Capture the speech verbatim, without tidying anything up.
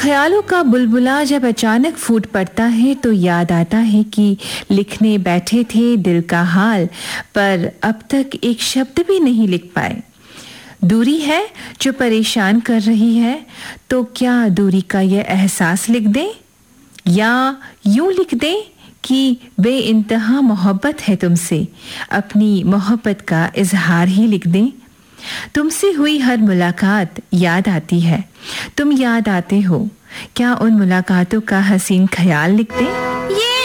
ख्यालों का बुलबुला जब अचानक फूट पड़ता है तो याद आता है कि लिखने बैठे थे दिल का हाल, पर अब तक एक शब्द भी नहीं लिख पाए। दूरी है जो परेशान कर रही है, तो क्या दूरी का ये एहसास लिख दें, या यूं लिख दें कि बेइंतहा मोहब्बत है तुमसे, अपनी मोहब्बत का इजहार ही लिख दें। तुमसे हुई हर मुलाकात याद आती है, तुम याद आते हो, क्या उन मुलाकातों का हसीन ख्याल लिख दें।